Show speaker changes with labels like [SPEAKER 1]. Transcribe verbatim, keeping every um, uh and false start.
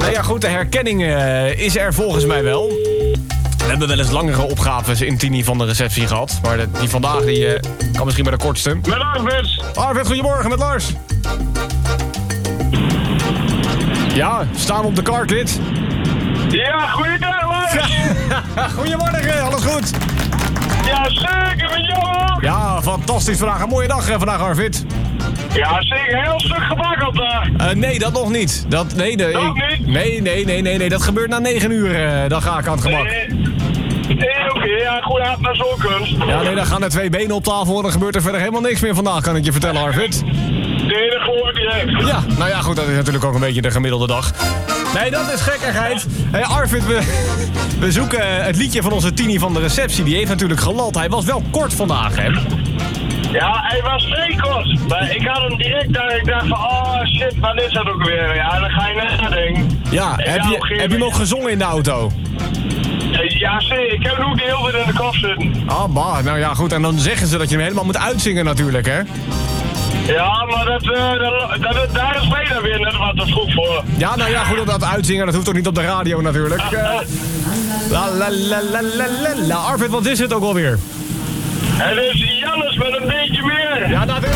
[SPEAKER 1] Nou ja, goed, de herkenning uh, is er volgens mij wel. We hebben wel eens langere opgaves in Tini van de receptie gehad. Maar de, die vandaag die, uh, kan misschien bij de kortste.
[SPEAKER 2] Met Arvid.
[SPEAKER 1] Arvid, goedemorgen, met Lars. Ja, staan we op de carkit.
[SPEAKER 2] Ja, goeiedag Lars.
[SPEAKER 1] Goedemorgen, alles goed?
[SPEAKER 2] Ja, zeker met jou.
[SPEAKER 1] Ja, fantastisch vandaag. Een mooie dag uh, vandaag, Arvid.
[SPEAKER 2] Ja, zeker. Heel stuk gebakkeld daar.
[SPEAKER 1] Uh, nee, dat nog niet. Dat, nee, de,
[SPEAKER 2] Nog
[SPEAKER 1] ik,
[SPEAKER 2] niet?
[SPEAKER 1] Nee, nee, nee, nee, nee. Dat gebeurt na negen uur. Uh, dan ga ik aan het gemak.
[SPEAKER 2] Nee, nee oké. Okay. Ja, goed, had naar zo'n kunst.
[SPEAKER 1] Ja, nee, dan gaan er twee benen op tafel en dan gebeurt er verder helemaal niks meer vandaag, kan ik je vertellen, Arvid.
[SPEAKER 2] Nee, dat geloof ik direct.
[SPEAKER 1] Ja, nou ja, goed, dat is natuurlijk ook een beetje de gemiddelde dag. Nee, dat is gekkigheid. Hey, Arvid, we, we zoeken het liedje van onze Tini van de receptie. Die heeft natuurlijk geland. Hij was wel kort vandaag, hè?
[SPEAKER 2] Ja, hij was vrij kort. Maar ik had hem direct daar. Ik dacht van, oh shit, wat is dat ook weer? Ja, en dan ga je nadenken.
[SPEAKER 1] Ja,
[SPEAKER 2] en
[SPEAKER 1] heb, je, heb je hem ook gezongen in de auto?
[SPEAKER 2] Ja, zeker. Ik heb hem ook de hele tijd in de kop zitten.
[SPEAKER 1] Ah, bah, nou ja, goed. En dan zeggen ze dat je hem helemaal moet uitzingen natuurlijk, hè?
[SPEAKER 2] Ja, maar dat, uh, dat, dat, daar is mij dan weer net wat te vroeg voor.
[SPEAKER 1] Ja, nou ja, goed, dat uitzingen, dat hoeft toch niet op de radio natuurlijk. Uh, la la la la la la. Arvid, wat is het ook alweer?
[SPEAKER 2] Het is Jannes met een beetje meer.
[SPEAKER 1] Ja, dat